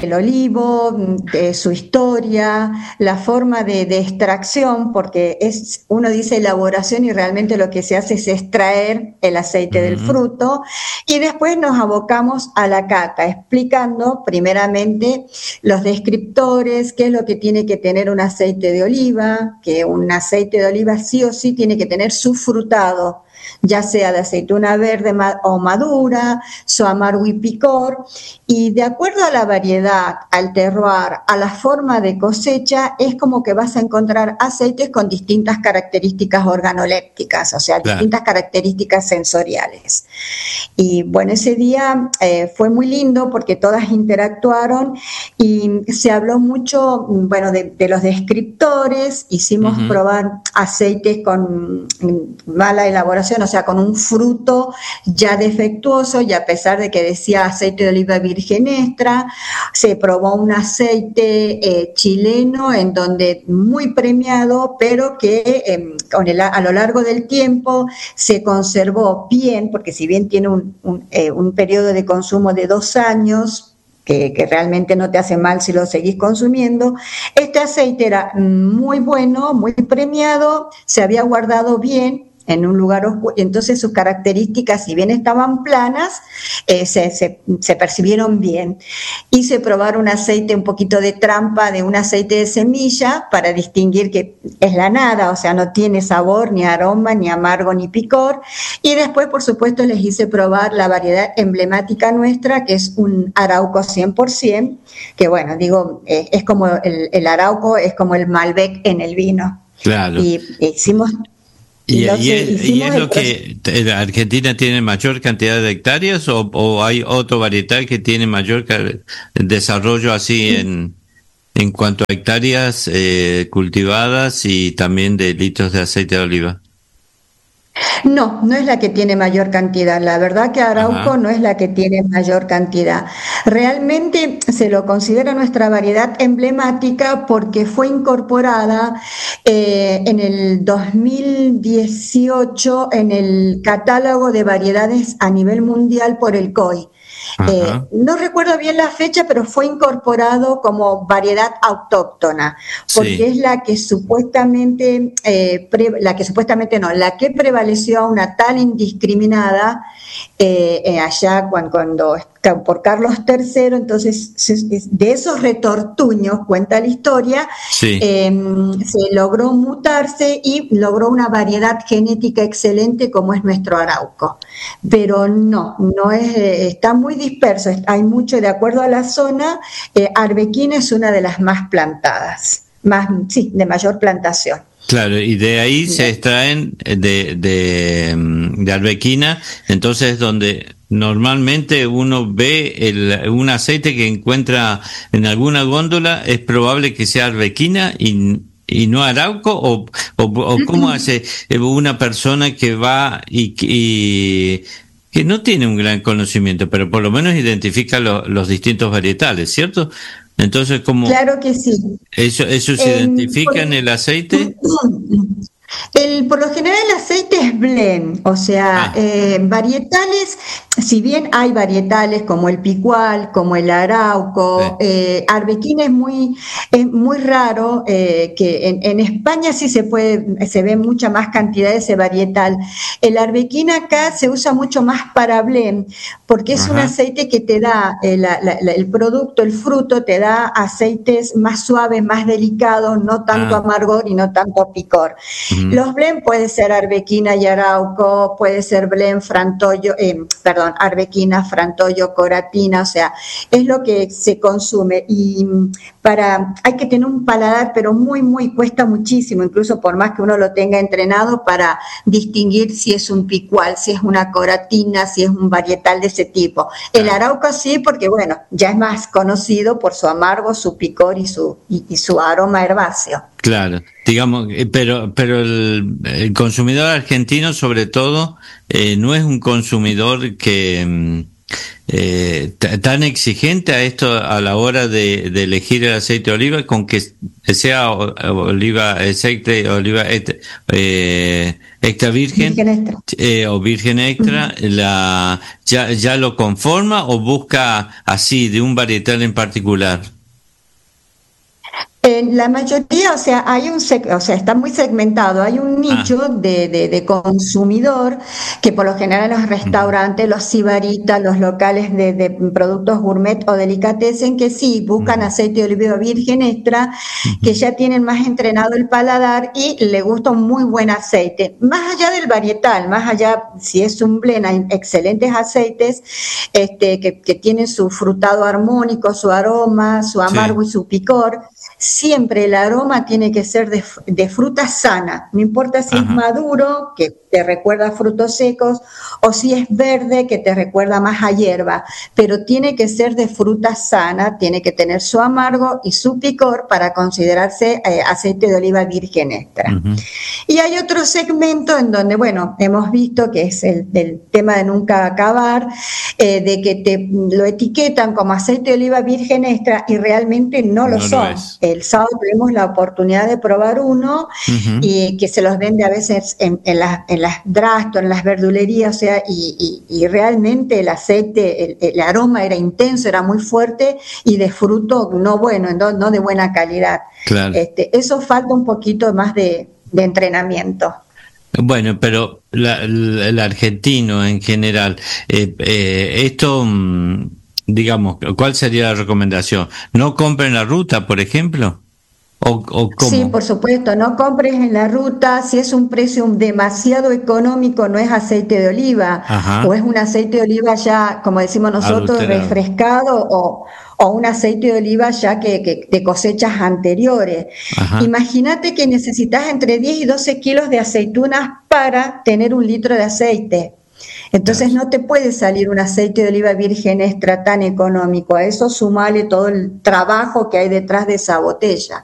el olivo, su historia, la forma de extracción, porque uno dice elaboración y realmente lo que se hace es extraer el aceite del fruto, y después nos abocamos a la cata, explicando primeramente los descriptores, qué es lo que tiene que tener un aceite de oliva, que un aceite de oliva sí o sí tiene que tener su frutado, ya sea de aceituna verde o madura, su amargo y picor, y de acuerdo a la variedad, al terroir, a la forma de cosecha, es como que vas a encontrar aceites con distintas características organolépticas, o sea, distintas características sensoriales. Y bueno, ese día fue muy lindo porque todas interactuaron y se habló mucho, bueno, de los descriptores, hicimos probar aceites con mala elaboración, o sea, con un fruto ya defectuoso, y a pesar de que decía aceite de oliva virgen extra, se probó un aceite chileno en donde muy premiado, pero que a lo largo del tiempo se conservó bien, porque si bien tiene un periodo de consumo de 2 años, que realmente no te hace mal si lo seguís consumiendo, este aceite era muy bueno, muy premiado, se había guardado bien en un lugar oscuro, entonces sus características, si bien estaban planas, se percibieron bien. Hice probar un aceite, un poquito de trampa de un aceite de semilla para distinguir que es la nada, o sea, no tiene sabor, ni aroma, ni amargo, ni picor. Y después, por supuesto, les hice probar la variedad emblemática nuestra, que es un Arauco 100%, que bueno, digo, es como el Arauco, es como el Malbec en el vino. Claro. Y hicimos... ¿Y es lo que Argentina tiene mayor cantidad de hectáreas o hay otro varietal que tiene mayor desarrollo así en cuanto a hectáreas cultivadas y también de litros de aceite de oliva? No, no es la que tiene mayor cantidad. La verdad que Arauco no es la que tiene mayor cantidad. Realmente se lo considera nuestra variedad emblemática porque fue incorporada en el 2018 en el catálogo de variedades a nivel mundial por el COI. No recuerdo bien la fecha, pero fue incorporado como variedad autóctona, porque es la que supuestamente, la que prevaleció a una tal indiscriminada allá cuando por Carlos III, entonces de esos retortuños, cuenta la historia, se logró mutarse y logró una variedad genética excelente como es nuestro Arauco. Pero no es, está muy disperso, hay mucho de acuerdo a la zona. Arbequina es una de las más plantadas, de mayor plantación. Claro, y de ahí se extraen de arbequina, entonces donde normalmente uno ve un aceite que encuentra en alguna góndola, es probable que sea arbequina y no Arauco, o cómo hace una persona que va y que no tiene un gran conocimiento, pero por lo menos identifica los distintos varietales, ¿cierto? Entonces, ¿cómo? Claro que sí. ¿Eso se identifica en el aceite? Por lo general el aceite es blend, o sea, varietales, si bien hay varietales como el picual, como el arauco, arbequina es muy raro, que en España sí se ve mucha más cantidad de ese varietal. El arbequina acá se usa mucho más para blend, porque es un aceite que te da, el producto, el fruto, te da aceites más suaves, más delicados, no tanto amargor y no tanto picor. Los blend puede ser arbequina y arauco, puede ser blend arbequina, frantollo, coratina, o sea, es lo que se consume. Y hay que tener un paladar, pero cuesta muchísimo, incluso por más que uno lo tenga entrenado, para distinguir si es un picual, si es una coratina, si es un varietal de ese tipo. El arauco sí, porque bueno, ya es más conocido por su amargo, su picor y su aroma herbáceo. Claro, digamos, pero el consumidor argentino, sobre todo, no es un consumidor que tan exigente a esto a la hora de elegir el aceite de oliva, con que sea aceite de oliva extra virgen, o virgen extra, ya lo conforma o busca así de un varietal en particular? En la mayoría, o sea, está muy segmentado, hay un nicho de consumidor que por lo general los restaurantes, los sibaritas, los locales de productos gourmet o delicatessen que sí buscan aceite de oliva virgen extra, que ya tienen más entrenado el paladar y le gusta un muy buen aceite. Más allá del varietal, más allá si es un blend, hay excelentes aceites que tienen su frutado armónico, su aroma, su amargo y su picor. Siempre el aroma tiene que ser de fruta sana, no importa si es maduro, que te recuerda a frutos secos, o si es verde, que te recuerda más a hierba, pero tiene que ser de fruta sana, tiene que tener su amargo y su picor para considerarse aceite de oliva virgen extra. Y hay otro segmento en donde, bueno, hemos visto que es el tema de nunca acabar, de que lo etiquetan como aceite de oliva virgen extra y realmente no lo son. El sábado tuvimos la oportunidad de probar uno y que se los vende a veces en las drastos, en las verdulerías, o sea, y realmente el aceite, el aroma era intenso, era muy fuerte y de fruto no bueno, no de buena calidad. Claro. Eso falta un poquito más de entrenamiento. Bueno, pero el argentino en general, esto, digamos, ¿cuál sería la recomendación? ¿No compren la ruta, por ejemplo? ¿O cómo? Sí, por supuesto, no compres en la ruta, si es un precio demasiado económico, no es aceite de oliva, o es un aceite de oliva ya, como decimos nosotros, refrescado, o un aceite de oliva ya que de cosechas anteriores. Imagínate que necesitas entre 10 y 12 kilos de aceitunas para tener 1 litro de aceite. Entonces no te puede salir un aceite de oliva virgen extra tan económico. A eso sumale todo el trabajo que hay detrás de esa botella.